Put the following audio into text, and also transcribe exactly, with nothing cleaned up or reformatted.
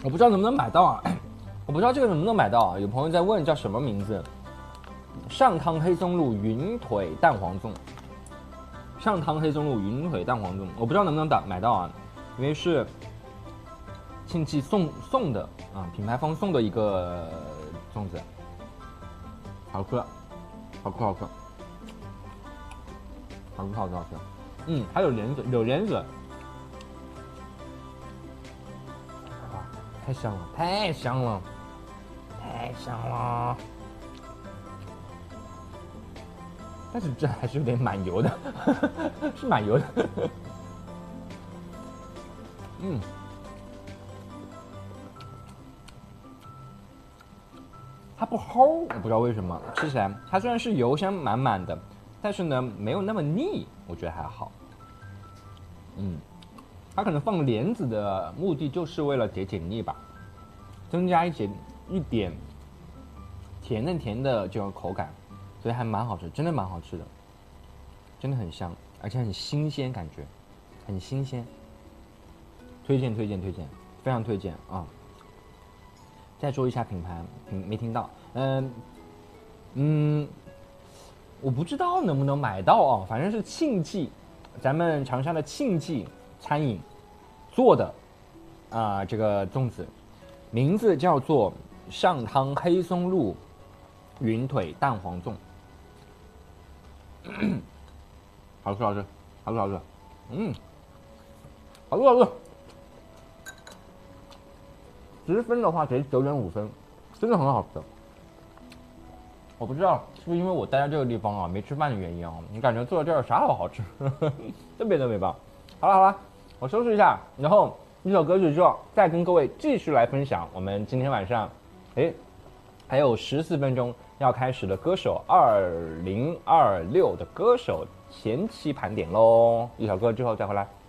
我不知道能不能买到啊，我不知道这个能不能买到啊。有朋友在问叫什么名字？上汤黑松露云腿蛋黄粽。上汤黑松露云腿蛋黄粽，我不知道能不能打买到啊，因为是亲戚送送的啊，品牌方送的一个粽子，好吃，好吃好吃，好吃好吃好吃，嗯，还有莲子，有莲子，哇，太香了，太香了，太香了。但是这还是有点蛮油的，是蛮油的。嗯，它不齁，我不知道为什么，吃起来它虽然是油香满满的，但是呢没有那么腻，我觉得还好。嗯，它可能放莲子的目的就是为了解解腻吧，增加一些一点甜嫩甜的这种口感。所以还蛮好吃，真的蛮好吃的，真的很香，而且很新鲜，感觉很新鲜，推荐推荐推荐，非常推荐啊！再说一下品牌，嗯，没听到，嗯嗯，我不知道能不能买到啊，反正是庆记，咱们长沙的庆记餐饮做的啊、呃、这个粽子，名字叫做上汤黑松露云腿蛋黄粽。好吃好吃，好吃好吃，嗯，好吃好吃。十分的话给九点五分，真的很好吃。我不知道是不是因为我待在这个地方啊，没吃饭的原因啊，你感觉坐在这儿啥好好吃，特别特别棒。好了好了，我收拾一下，然后一首歌曲之后再跟各位继续来分享我们今天晚上，哎，还有十四分钟要开始的歌手二零二六的歌手前期盘点喽，一首歌之后再回来。